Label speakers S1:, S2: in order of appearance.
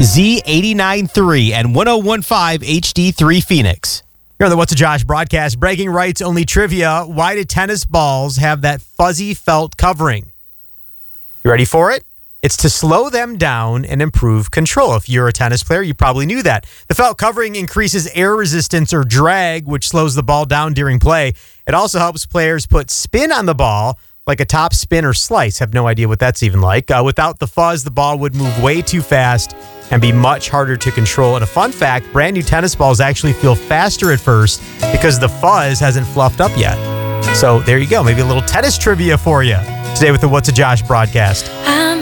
S1: Z89.3 and 101.5 HD3 Phoenix. Here on the What's a Josh broadcast, bragging rights only trivia. Why do tennis balls have that fuzzy felt covering? You ready for it? It's to slow them down and improve control. If you're a tennis player, you probably knew that. The felt covering increases air resistance or drag, which slows the ball down during play. It also helps players put spin on the ball, like a top spin or slice. Have no idea what that's even like. Without the fuzz, the ball would move way too fast and be much harder to control. And a fun fact, brand new tennis balls actually feel faster at first because the fuzz hasn't fluffed up yet. So there you go. Maybe a little tennis trivia for you today with the What's a Josh broadcast.